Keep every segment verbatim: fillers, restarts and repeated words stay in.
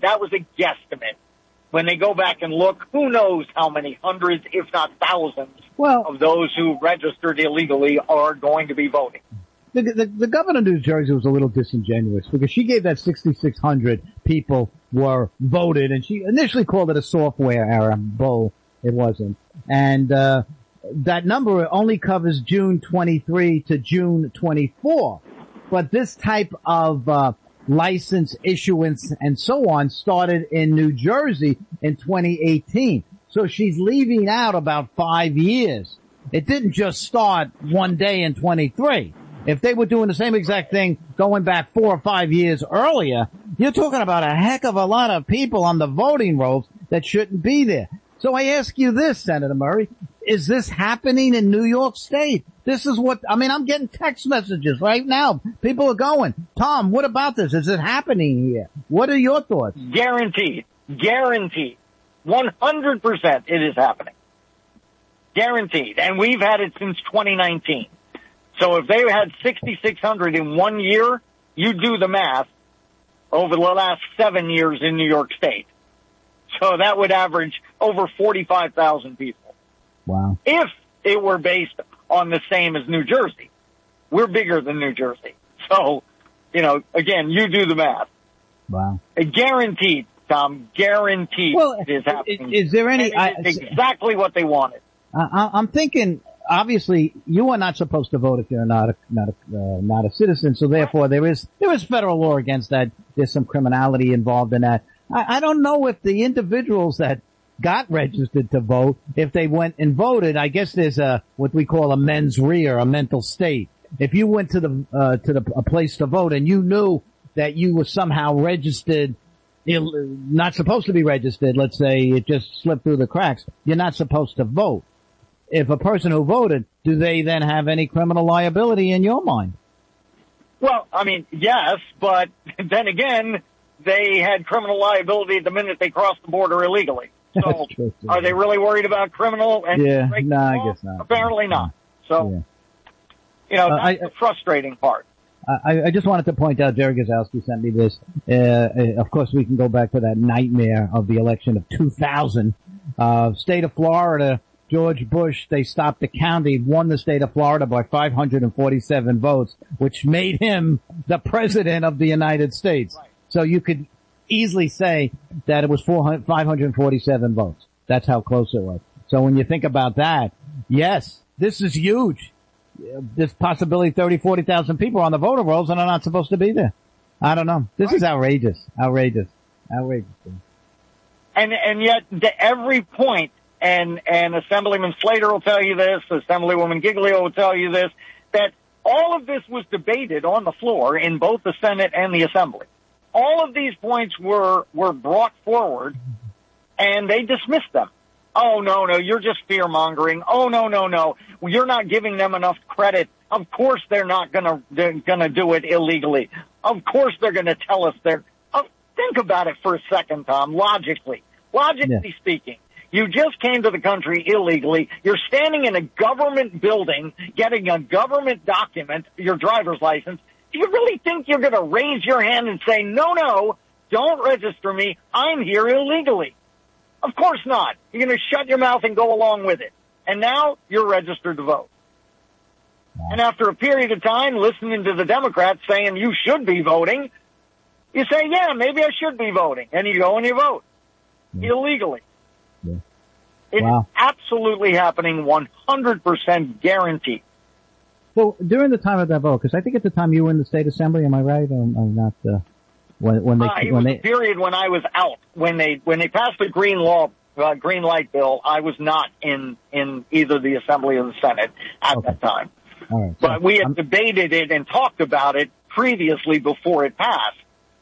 that was a guesstimate. When they go back and look, who knows how many hundreds, if not thousands, well, of those who registered illegally are going to be voting. The, the, the governor of New Jersey was a little disingenuous because she gave that sixty-six hundred people were voted, and she initially called it a software error. Bull, it wasn't. And uh that number only covers June twenty-three to June twenty-four. But this type of uh license issuance and so on started in New Jersey in twenty eighteen. So she's leaving out about five years. It didn't just start one day in twenty-three. If they were doing the same exact thing going back four or five years earlier, you're talking about a heck of a lot of people on the voting rolls that shouldn't be there. So I ask you this, Senator Murray, is this happening in New York State? This is what, I mean, I'm getting text messages right now. People are going, Tom, what about this? Is it happening here? What are your thoughts? Guaranteed. Guaranteed. one hundred percent it is happening. Guaranteed. And we've had it since twenty nineteen. So if they had sixty-six hundred in one year, you do the math over the last seven years in New York State. So that would average over forty-five thousand people. Wow. If it were based on the same as New Jersey. We're bigger than New Jersey. So, you know, again, you do the math. Wow. Guaranteed, Tom, guaranteed well, it is happening. Is there any... And it is exactly what they wanted. I, I'm thinking... Obviously, you are not supposed to vote if you're not a not a uh, not a citizen. So therefore, there is there is federal law against that. There's some criminality involved in that. I, I don't know if the individuals that got registered to vote, if they went and voted, I guess there's a what we call a mens rea, a mental state. If you went to the uh, to the a place to vote and you knew that you were somehow registered, Ill, not supposed to be registered. Let's say it just slipped through the cracks. You're not supposed to vote. If a person who voted, do they then have any criminal liability in your mind? Well, I mean, yes, but then again, they had criminal liability the minute they crossed the border illegally. So are they really worried about criminal? And yeah, no, nah, I guess not. Apparently not. So, yeah. you know, that's uh, I, the frustrating part. I, I just wanted to point out, Jerry Gazowski sent me this. Uh, of course, we can go back to that nightmare of the election of two thousand. Uh, state of Florida, George Bush, they stopped the county, won the state of Florida by five hundred forty-seven votes, which made him the president of the United States. Right. So you could easily say that it was five hundred forty-seven votes. That's how close it was. So when you think about that, yes, this is huge. There's possibility thirty, forty thousand people on the voter rolls and are not supposed to be there. I don't know. This right. is outrageous. Outrageous. Outrageous. And, and yet to every point, And, and Assemblyman Slater will tell you this, Assemblywoman Giglio will tell you this, that all of this was debated on the floor in both the Senate and the Assembly. All of these points were, were brought forward, and they dismissed them. Oh, no, no, you're just fear-mongering. Oh, no, no, no, you're not giving them enough credit. Of course they're not gonna, they're gonna do it illegally. Of course they're gonna tell us they're, oh, think about it for a second, Tom, logically. Logically yeah. speaking. You just came to the country illegally. You're standing in a government building, getting a government document, your driver's license. Do you really think you're going to raise your hand and say, no, no, don't register me. I'm here illegally? Of course not. You're going to shut your mouth and go along with it. And now you're registered to vote. And after a period of time listening to the Democrats saying you should be voting, you say, yeah, maybe I should be voting. And you go and you vote yeah. illegally. Yeah. It's wow. absolutely happening, one hundred percent guaranteed. Well, during the time of that vote, because I think at the time you were in the state assembly, am I right? Or am I not? Uh, when, when they, uh, it when was they... a period when I was out. When they when they passed the green law, uh, green light bill, I was not in in either the assembly or the Senate at okay. that time. All right. But so, we had I'm... debated it and talked about it previously before it passed.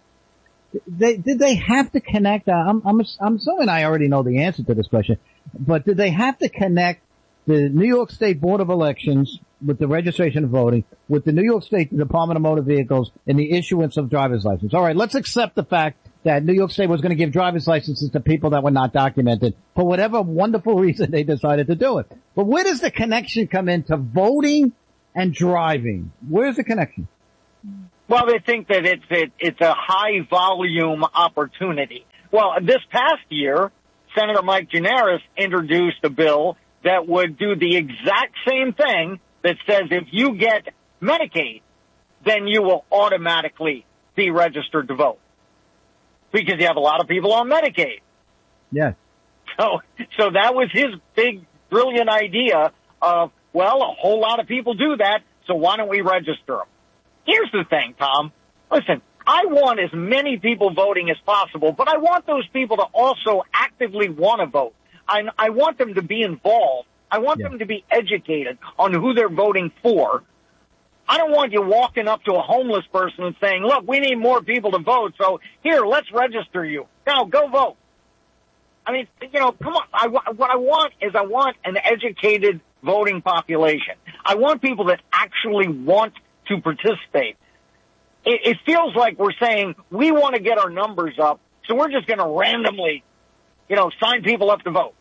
They, did they have to connect? Uh, I'm, I'm, I'm assuming I already know the answer to this question, but did they have to connect the New York State Board of Elections with the registration of voting, with the New York State Department of Motor Vehicles and the issuance of driver's license? All right, let's accept the fact that New York State was going to give driver's licenses to people that were not documented for whatever wonderful reason they decided to do it. But where does the connection come into voting and driving? Where's the connection? Well, they think that it's it, it's a high volume opportunity. Well, this past year, Senator Mike Gianaris introduced a bill that would do the exact same thing that says if you get Medicaid, then you will automatically be registered to vote. Because you have a lot of people on Medicaid. Yes. So, so that was his big, brilliant idea of, well, a whole lot of people do that, so why don't we register them? Here's the thing, Tom. Listen, I want as many people voting as possible, but I want those people to also actively want to vote. I, I want them to be involved. I want yeah. them to be educated on who they're voting for. I don't want you walking up to a homeless person and saying, look, we need more people to vote, so here, let's register you. Now, go vote. I mean, you know, come on. I, what I want is I want an educated voting population. I want people that actually want to participate. It, it feels like we're saying we want to get our numbers up, so we're just going to randomly, you know, sign people up to vote.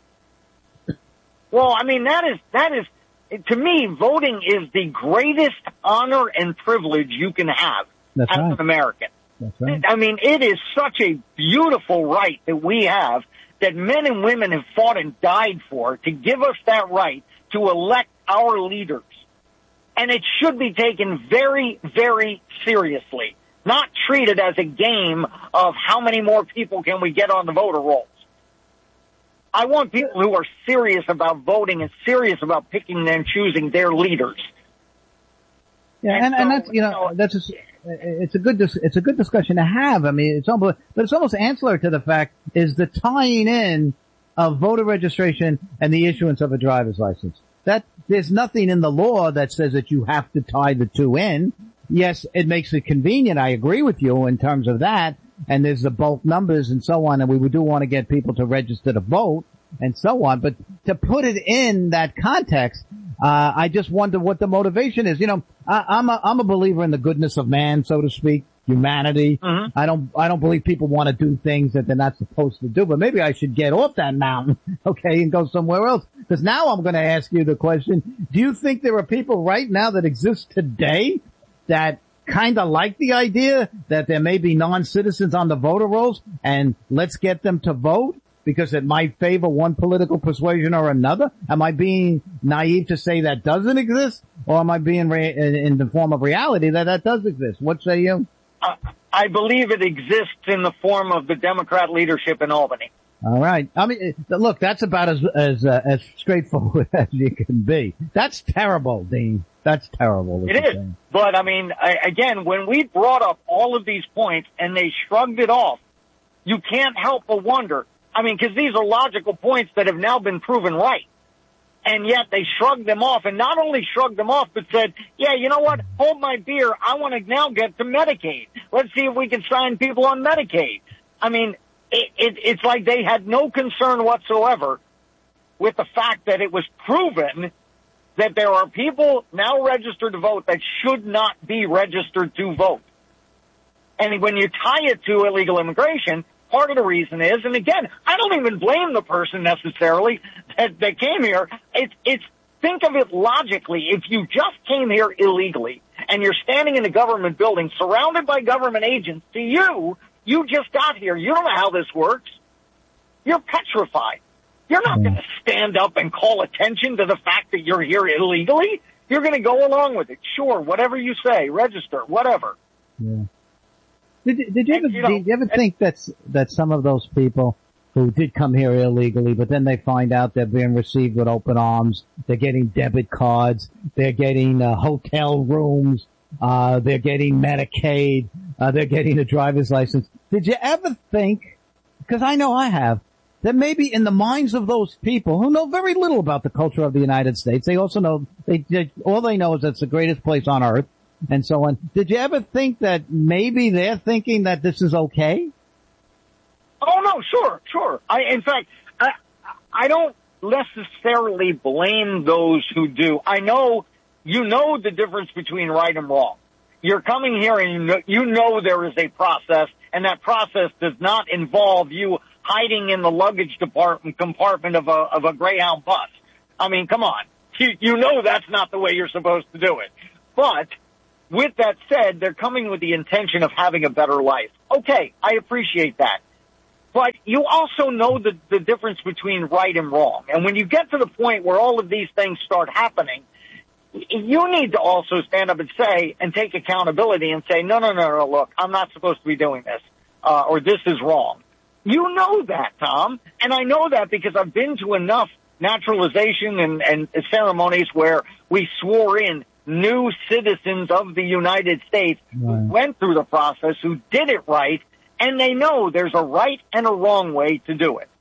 Well, I mean, that is, that is, to me, voting is the greatest honor and privilege you can have That's as right. an American. That's right. I mean, it is such a beautiful right that we have that men and women have fought and died for to give us that right to elect our leaders. And it should be taken very, very seriously, not treated as a game of how many more people can we get on the voter rolls. I want people who are serious about voting and serious about picking and choosing their leaders. Yeah, and, and, so, and that's, you know, you know that's a, it's a good, dis- it's a good discussion to have. I mean, it's almost, but it's almost ancillary to the fact is the tying in of voter registration and the issuance of a driver's license. That, there's nothing in the law that says that you have to tie the two in. Yes, it makes it convenient. I agree with you in terms of that. And there's the bulk numbers and so on, and we do want to get people to register to vote and so on. But to put it in that context, uh, I just wonder what the motivation is. You know, I, I'm a, I'm a believer in the goodness of man, so to speak, humanity. Mm-hmm. I don't, I don't believe people want to do things that they're not supposed to do, but maybe I should get off that mountain, okay, and go somewhere else. Because now I'm going to ask you the question, do you think there are people right now that exist today that kind of like the idea that there may be non-citizens on the voter rolls and let's get them to vote because it might favor one political persuasion or another? Am I being naive to say that doesn't exist, or am I being re- in, in the form of reality that that does exist? What say you? Uh, I believe it exists in the form of the Democrat leadership in Albany. All right. I mean, look, that's about as as uh, as straightforward as you can be. That's terrible, Dean. That's terrible. It is. Saying. But, I mean, I, again, when we brought up all of these points and they shrugged it off, you can't help but wonder. I mean, because these are logical points that have now been proven right. And yet they shrugged them off, and not only shrugged them off, but said, yeah, you know what? Hold my beer. I want to now get to Medicaid. Let's see if we can sign people on Medicaid. I mean, it, it, it's like they had no concern whatsoever with the fact that it was proven that there are people now registered to vote that should not be registered to vote. And when you tie it to illegal immigration, part of the reason is, and again, I don't even blame the person necessarily that, that came here. It's, it's, think of it logically. If you just came here illegally and you're standing in a government building surrounded by government agents, to you, you just got here. You don't know how this works. You're petrified. You're not going to stand up and call attention to the fact that you're here illegally. You're going to go along with it. Sure, whatever you say, register, whatever. Yeah. Did, did you ever, and, you know, did you ever and, think that's, that some of those people who did come here illegally, but then they find out they're being received with open arms, they're getting debit cards, they're getting uh, hotel rooms, uh, they're getting Medicaid, uh, they're getting a driver's license. Did you ever think, because I know I have, that maybe in the minds of those people who know very little about the culture of the United States, they also know, they, they all they know is that it's the greatest place on earth, and so on. Did you ever think that maybe they're thinking that this is okay? Oh, no, sure, sure. I, in fact, I, I don't necessarily blame those who do. I know, you know the difference between right and wrong. You're coming here and you know, you know there is a process, and that process does not involve you hiding in the luggage department compartment of a, of a Greyhound bus. I mean, come on. You, you know that's not the way you're supposed to do it. But with that said, they're coming with the intention of having a better life. Okay, I appreciate that. But you also know the, the difference between right and wrong. And when you get to the point where all of these things start happening, you need to also stand up and say, and take accountability and say, no, no, no, no, look, I'm not supposed to be doing this, uh, or this is wrong. You know that, Tom, and I know that because I've been to enough naturalization and, and ceremonies where we swore in new citizens of the United States right. who went through the process, who did it right, and they know there's a right and a wrong way to do it.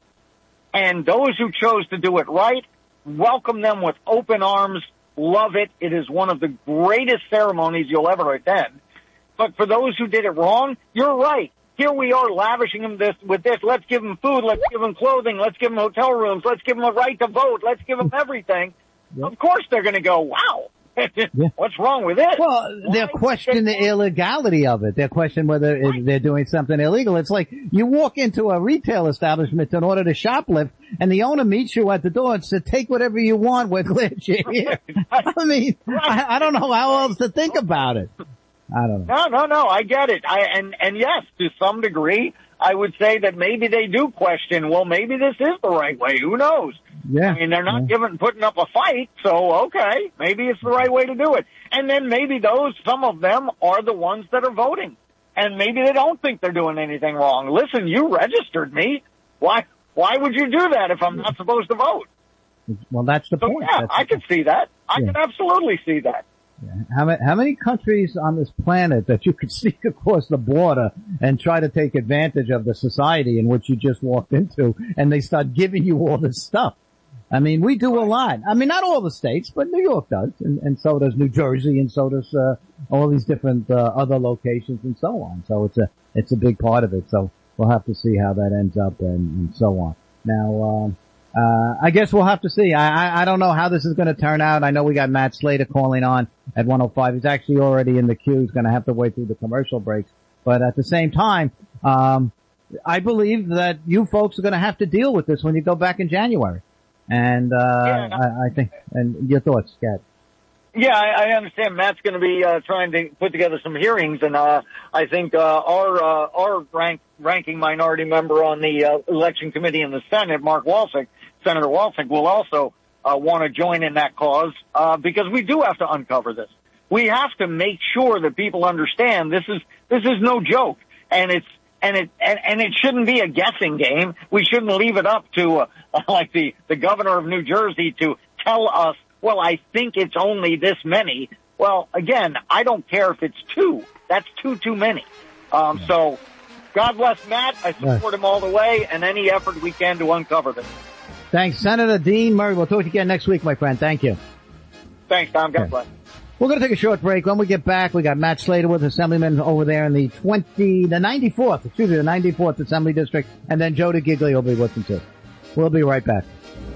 And those who chose to do it right, welcome them with open arms, love it. It is one of the greatest ceremonies you'll ever attend. But for those who did it wrong, you're right. Here we are lavishing them this with this. Let's give them food. Let's give them clothing. Let's give them hotel rooms. Let's give them a right to vote. Let's give them everything. Yep. Of course they're going to go, wow. Yeah. What's wrong with this? Well, they'll question the illegality of it. They'll question whether right. they're doing something illegal. It's like you walk into a retail establishment in order to shoplift, and the owner meets you at the door and says, take whatever you want. We're glad you're here. Right. I mean, right. I, I don't know how else to think about it. I don't know. No, no, no. I get it. I and and yes, to some degree, I would say that maybe they do question. Well, maybe this is the right way. Who knows? Yeah. I mean, they're not yeah. giving putting up a fight, so okay, maybe it's the right way to do it. And then maybe those, some of them, are the ones that are voting, and maybe they don't think they're doing anything wrong. Listen, you registered me. Why? Why would you do that if I'm not supposed to vote? Well, that's the so, point. Yeah, that's I the can see that. I yeah. can absolutely see that. Yeah. How many, how many countries on this planet that you could sneak across the border and try to take advantage of the society in which you just walked into, and they start giving you all this stuff? I mean, we do a lot. I mean, not all the states, but New York does, and, and so does New Jersey, and so does uh, all these different uh, other locations, and so on. So it's a it's a big part of it. So we'll have to see how that ends up, and, and so on. Now, um, uh, I guess we'll have to see. I, I I don't know how this is going to turn out. I know we got Matt Slater calling on at one oh five. He's actually already in the queue. He's going to have to wait through the commercial breaks, but at the same time, um, I believe that you folks are going to have to deal with this when you go back in January. And, uh, yeah, I, I think, and your thoughts, Scott? Yeah, I, I understand Matt's going to be, uh, trying to put together some hearings, and, uh, I think, uh, our, uh, our rank, ranking minority member on the, uh, election committee in the Senate, Mark Walsick, Senator Walsick, will also, uh, want to join in that cause, uh, because we do have to uncover this. We have to make sure that people understand this is, this is no joke, and it's, And it and, and it shouldn't be a guessing game. We shouldn't leave it up to uh, like the the governor of New Jersey to tell us, well, I think it's only this many. Well, again, I don't care if it's two. That's two too many. Um, so, God bless Matt. I support him all the way, and any effort we can to uncover this. Thanks, Senator Dean Murray. We'll talk to you again next week, my friend. Thank you. Thanks, Tom. God okay. bless. We're going to take a short break. When we get back, we got Matt Slater with Assemblyman over there in the twenty, the ninety-fourth, excuse me, the ninety-fourth Assembly District, and then Joe DiGiglio will be with him too. We'll be right back.